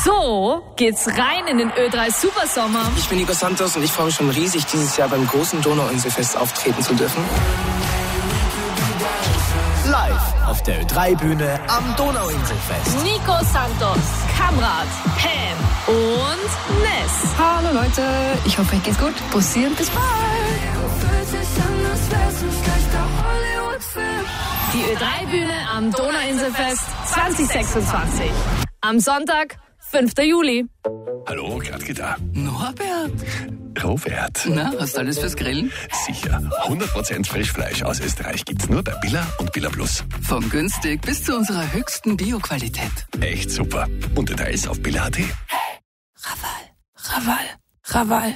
So geht's rein in den Ö3 Supersommer. Ich bin Nico Santos und ich freue mich schon riesig, dieses Jahr beim großen Donauinselfest auftreten zu dürfen. Live auf der Ö3-Bühne am Donauinselfest. Nico Santos, Kamrat, Pam und Ness. Hallo Leute, ich hoffe, euch geht's gut. Bussi und bis bald. Die Ö3-Bühne am Donauinselfest 2026. Am Sonntag, 5. Juli. Hallo, Gradke da. Norbert. Robert. Na, hast du alles fürs Grillen? Sicher. 100% Frischfleisch aus Österreich gibt's nur bei Billa und Billa Plus. Vom günstig bis zu unserer höchsten Bio-Qualität. Echt super. Und Details auf billa.at. Raval.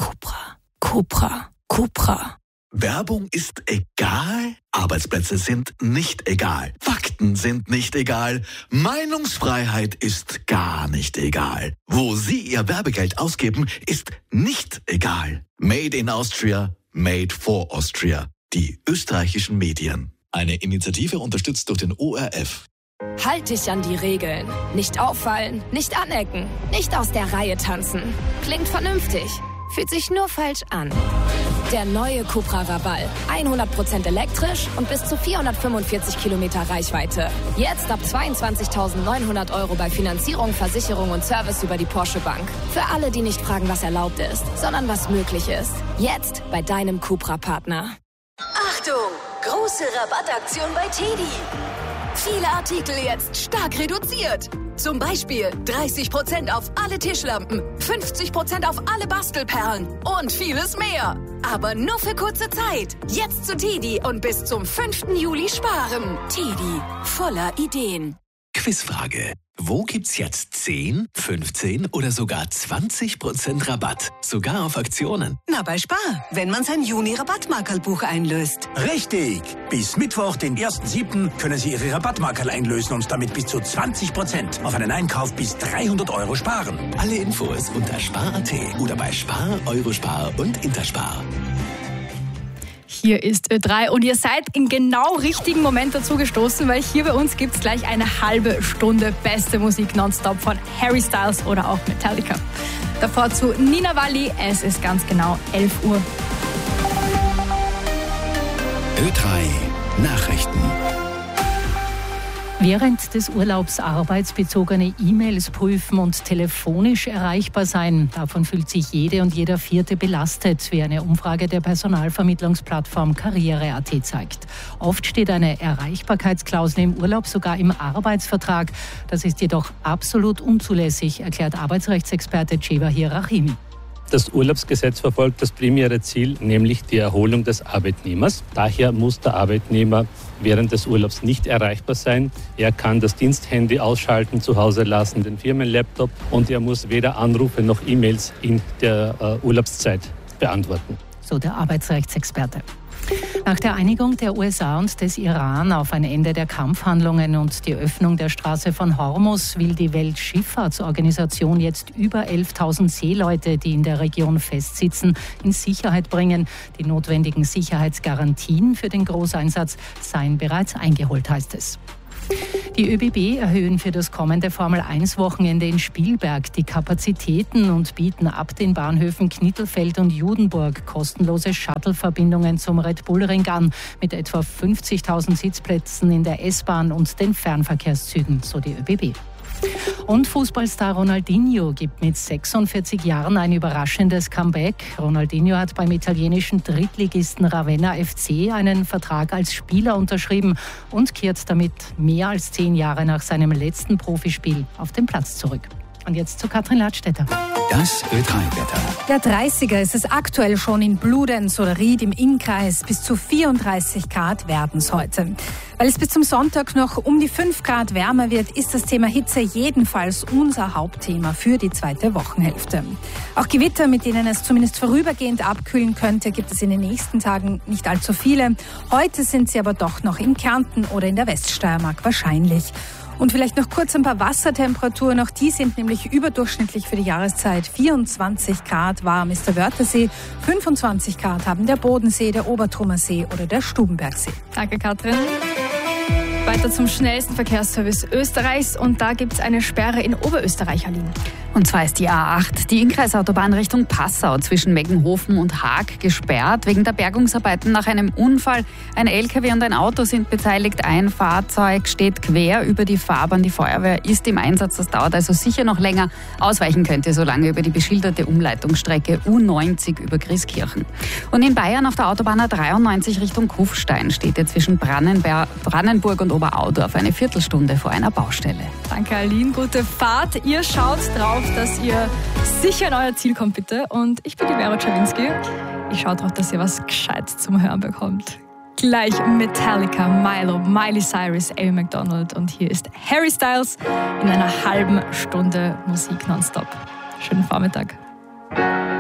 Cupra. Werbung ist egal, Arbeitsplätze sind nicht egal, Fakten sind nicht egal, Meinungsfreiheit ist gar nicht egal. Wo Sie Ihr Werbegeld ausgeben, ist nicht egal. Made in Austria, made for Austria. Die österreichischen Medien. Eine Initiative unterstützt durch den ORF. Halt dich an die Regeln. Nicht auffallen, nicht anecken, nicht aus der Reihe tanzen. Klingt vernünftig, fühlt sich nur falsch an. Der neue Cupra Raval. 100% elektrisch und bis zu 445 Kilometer Reichweite. Jetzt ab 22.900 € bei Finanzierung, Versicherung und Service über die Porsche Bank. Für alle, die nicht fragen, was erlaubt ist, sondern was möglich ist. Jetzt bei deinem Cupra-Partner. Achtung! Große Rabattaktion bei TEDi. Viele Artikel jetzt stark reduziert. Zum Beispiel 30% auf alle Tischlampen, 50% auf alle Bastelperlen und vieles mehr. Aber nur für kurze Zeit. Jetzt zu TEDi und bis zum 5. Juli sparen. TEDi, voller Ideen. Quizfrage. Wo gibt's jetzt 10, 15 oder sogar 20% Rabatt? Sogar auf Aktionen. Na, bei Spar, wenn man sein Juni-Rabattmarkerlbuch einlöst. Richtig! Bis Mittwoch, den 1.7. können Sie Ihre Rabattmarkerl einlösen und damit bis zu 20% auf einen Einkauf bis 300 € sparen. Alle Infos unter Spar.at oder bei Spar, Eurospar und Interspar. Hier ist Ö3 und ihr seid im genau richtigen Moment dazu gestoßen, weil hier bei uns gibt es gleich eine halbe Stunde beste Musik nonstop von Harry Styles oder auch Metallica. Davor zu Nina Valli, es ist ganz genau 11 Uhr. Ö3 Nachrichten. Während des Urlaubs arbeitsbezogene E-Mails prüfen und telefonisch erreichbar sein. Davon fühlt sich jede und jeder Vierte belastet, wie eine Umfrage der Personalvermittlungsplattform Karriere.at zeigt. Oft steht eine Erreichbarkeitsklausel im Urlaub sogar im Arbeitsvertrag. Das ist jedoch absolut unzulässig, erklärt Arbeitsrechtsexperte Cevahir Rahimi. Das Urlaubsgesetz verfolgt das primäre Ziel, nämlich die Erholung des Arbeitnehmers. Daher muss der Arbeitnehmer während des Urlaubs nicht erreichbar sein. Er kann das Diensthandy ausschalten, zu Hause lassen, den Firmenlaptop und er muss weder Anrufe noch E-Mails in der Urlaubszeit beantworten. So der Arbeitsrechtsexperte. Nach der Einigung der USA und des Iran auf ein Ende der Kampfhandlungen und die Öffnung der Straße von Hormuz will die Weltschifffahrtsorganisation jetzt über 11.000 Seeleute, die in der Region festsitzen, in Sicherheit bringen. Die notwendigen Sicherheitsgarantien für den Großeinsatz seien bereits eingeholt, heißt es. Die ÖBB erhöhen für das kommende Formel-1-Wochenende in Spielberg die Kapazitäten und bieten ab den Bahnhöfen Knittelfeld und Judenburg kostenlose Shuttle-Verbindungen zum Red Bull Ring an, mit etwa 50.000 Sitzplätzen in der S-Bahn und den Fernverkehrszügen, so die ÖBB. Und Fußballstar Ronaldinho gibt mit 46 Jahren ein überraschendes Comeback. Ronaldinho hat beim italienischen Drittligisten Ravenna FC einen Vertrag als Spieler unterschrieben und kehrt damit mehr als 10 Jahre nach seinem letzten Profispiel auf den Platz zurück. Und jetzt zu Katrin Ladstätter. Das Ö3-Wetter. Der 30er ist es aktuell schon in Bludenz oder Ried im Innkreis. Bis zu 34 Grad werden es heute. Weil es bis zum Sonntag noch um die 5 Grad wärmer wird, ist das Thema Hitze jedenfalls unser Hauptthema für die zweite Wochenhälfte. Auch Gewitter, mit denen es zumindest vorübergehend abkühlen könnte, gibt es in den nächsten Tagen nicht allzu viele. Heute sind sie aber doch noch in Kärnten oder in der Weststeiermark wahrscheinlich. Und vielleicht noch kurz ein paar Wassertemperaturen. Auch die sind nämlich überdurchschnittlich für die Jahreszeit. 24 Grad warm ist der Wörthersee, 25 Grad haben der Bodensee, der Obertrummersee oder der Stubenbergsee. Danke, Katrin. Bei weiter zum schnellsten Verkehrsservice Österreichs und da gibt es eine Sperre in Oberösterreich, Aline. Und zwar ist die A8, die Innkreisautobahn Richtung Passau zwischen Meggenhofen und Haag gesperrt. Wegen der Bergungsarbeiten nach einem Unfall. Ein LKW und ein Auto sind beteiligt. Ein Fahrzeug steht quer über die Fahrbahn. Die Feuerwehr ist im Einsatz. Das dauert also sicher noch länger. Ausweichen könnt ihr so lange über die beschilderte Umleitungsstrecke U90 über Grieskirchen. Und in Bayern auf der Autobahn A93 Richtung Kufstein steht ihr zwischen Brandenburg und Oberaudorf eine Viertelstunde vor einer Baustelle. Danke, Aline. Gute Fahrt. Ihr schaut drauf, dass ihr sicher in euer Ziel kommt, bitte. Und ich bin die Vera Czerwinski. Ich schaue drauf, dass ihr was Gescheites zum Hören bekommt. Gleich Metallica, Milo, Miley Cyrus, Amy McDonald und hier ist Harry Styles in einer halben Stunde Musik nonstop. Schönen Vormittag.